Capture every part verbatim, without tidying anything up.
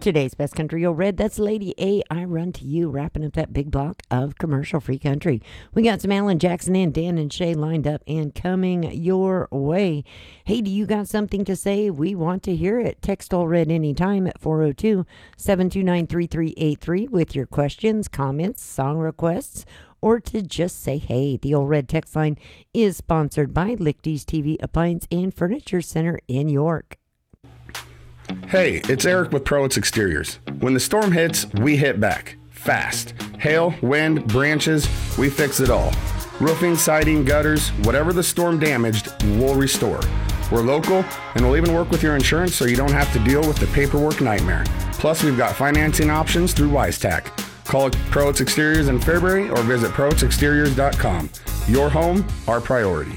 Today's Best Country Old Red, that's Lady A, I Run to You, wrapping up that big block of commercial-free country. We got some Alan Jackson and Dan and Shay lined up and coming your way. Hey, do you got something to say? We want to hear it. Text Old Red anytime at four oh two, seven two nine, three three eight three with your questions, comments, song requests, or to just say hey. The Old Red text line is sponsored by Lichty's T V Appliance and Furniture Center in York. Hey, it's Eric with Proates Exteriors. When the storm hits, we hit back. Fast. Hail, wind, branches, we fix it all. Roofing, siding, gutters, whatever the storm damaged, we'll restore. We're local, and we'll even work with your insurance so you don't have to deal with the paperwork nightmare. Plus, we've got financing options through WiseTac. Call Proates Exteriors in Fairbury or visit proates exteriors dot com. Your home, our priority.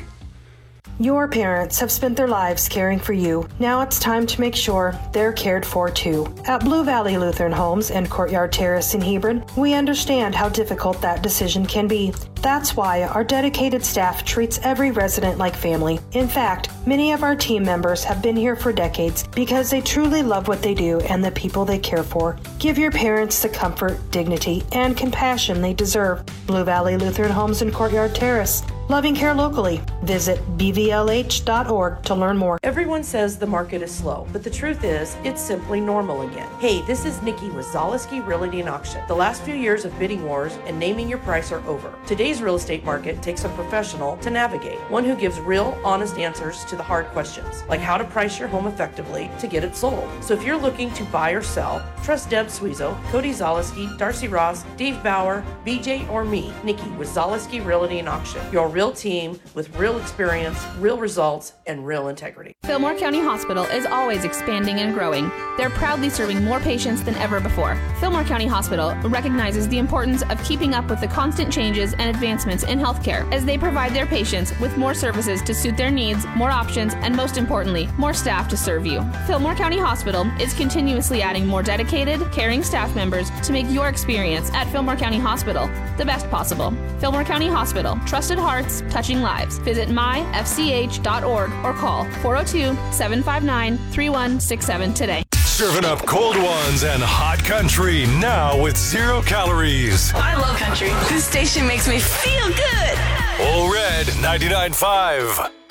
Your parents have spent their lives caring for you. Now it's time to make sure they're cared for too. At Blue Valley Lutheran Homes and Courtyard Terrace in Hebron, we understand how difficult that decision can be. That's why our dedicated staff treats every resident like family. In fact, many of our team members have been here for decades because they truly love what they do and the people they care for. Give your parents the comfort, dignity, and compassion they deserve. Blue Valley Lutheran Homes and Courtyard Terrace. Loving care locally. Visit b v l h dot org to learn more. Everyone says the market is slow, but the truth is, it's simply normal again. Hey, this is Nikki with Zaleski Realty and Auction. The last few years of bidding wars and naming your price are over. Today's real estate market takes a professional to navigate, one who gives real, honest answers to the hard questions, like how to price your home effectively to get it sold. So if you're looking to buy or sell, trust Deb Suizo, Cody Zaleski, Darcy Ross, Dave Bauer, B J, or me, Nikki with Zaleski Realty and Auction. Your real team with real experience, real results, and real integrity. Fillmore County Hospital is always expanding and growing. They're proudly serving more patients than ever before. Fillmore County Hospital recognizes the importance of keeping up with the constant changes and advancements in healthcare as they provide their patients with more services to suit their needs, more options, and most importantly, more staff to serve you. Fillmore County Hospital is continuously adding more dedicated, caring staff members to make your experience at Fillmore County Hospital the best possible. Fillmore County Hospital, trusted hearts, touching lives. Visit my f c h dot org or call four oh two, seven five nine, three one six seven today. Serving up cold ones and hot country now with zero calories. I love country. This station makes me feel good. Old Red ninety-nine point five.